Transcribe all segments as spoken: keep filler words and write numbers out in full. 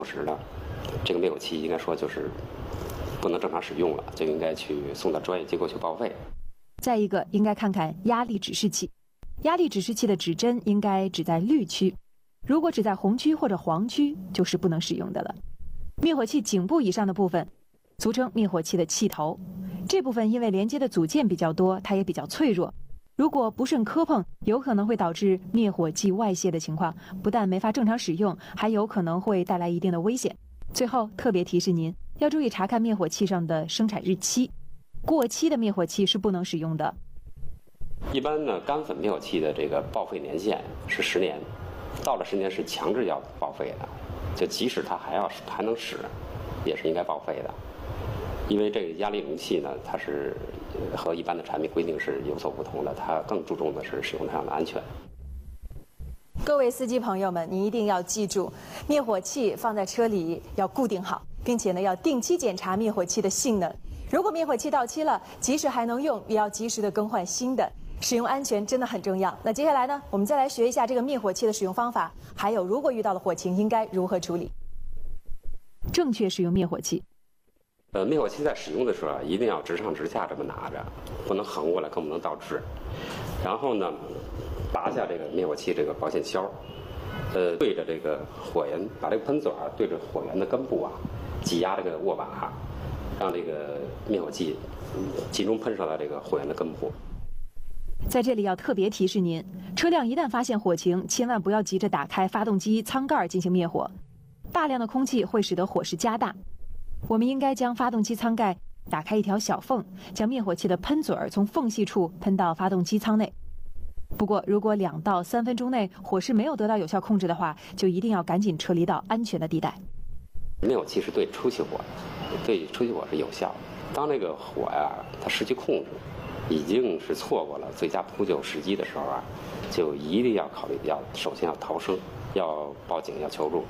时呢，这个灭火器应该说就是不能正常使用了，就应该去送到专业机构去报废。 再一个，应该看看压力指示器，压力指示器的指针应该指在绿区，如果指在红区或者黄区，就是不能使用的了。灭火器颈部以上的部分，俗称灭火器的气头，这部分因为连接的组件比较多，它也比较脆弱。如果不慎磕碰，有可能会导致灭火器外泄的情况，不但没法正常使用，还有可能会带来一定的危险。最后特别提示您，要注意查看灭火器上的生产日期，过期的灭火器是不能使用的。 一般呢，干粉灭火器的这个报废年限是十年，到了十年是强制要报废的，就即使它还要还能使，也是应该报废的。因为这个压力容器呢，它是和一般的产品规定是有所不同的，它更注重的是使用上的安全。 各位司机朋友们，你一定要记住，灭火器放在车里要固定好，并且呢要定期检查灭火器的性能。如果灭火器到期了，即使还能用，也要及时的更换新的。使用安全真的很重要。那接下来呢，我们再来学一下这个灭火器的使用方法，还有如果遇到了火情应该如何处理。正确使用灭火器。 呃，灭火器在使用的时候啊，一定要直上直下这么拿着，不能横过来，更不能倒置。然后呢，拔下这个灭火器这个保险销，呃，对着这个火源，把这个喷嘴啊对着火源的根部啊，挤压这个握把，让这个灭火器集中喷射到这个火源的根部。 在这里要特别提示您，车辆一旦发现火情，千万不要急着打开发动机舱盖进行灭火，大量的空气会使得火势加大。我们应该将发动机舱盖打开一条小缝，将灭火器的喷嘴儿从缝隙处喷到发动机舱内。不过，如果两到三分钟内火势没有得到有效控制的话，就一定要赶紧撤离到安全的地带。 灭火器是对初期火，对初期火是有效的。当这个火呀、啊，它失去控制，已经是错过了最佳扑救时机的时候啊，就一定要考虑要首先要逃生，要报警，要求助。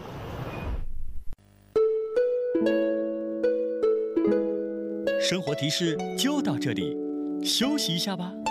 生活提示就到这里，休息一下吧。